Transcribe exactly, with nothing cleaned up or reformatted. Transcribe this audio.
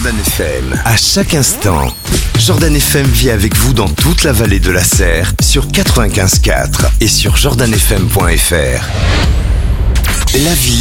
Jordan F M. À chaque instant, Jordan F M vit avec vous dans toute la vallée de la Serre sur quatre-vingt-quinze virgule quatre et sur jordan f m point f r. La vie